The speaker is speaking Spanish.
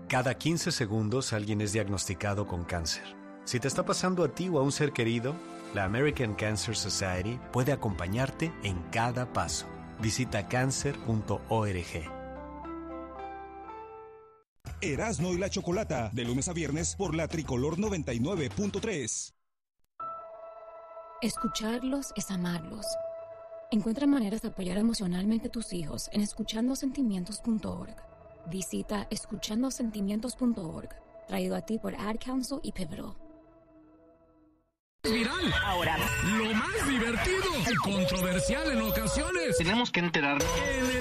Cada 15 segundos alguien es diagnosticado con cáncer. Si te está pasando a ti o a un ser querido, la American Cancer Society puede acompañarte en cada paso. Visita cancer.org. Erasmo y la Chocolata, de lunes a viernes por la Tricolor 99.3. Escucharlos es amarlos. Encuentra maneras de apoyar emocionalmente a tus hijos en escuchandosentimientos.org. Visita escuchandosentimientos.org, traído a ti por Ad Council y Pivotal. Viral. Ahora, lo más divertido y controversial en ocasiones. Tenemos que enterarnos.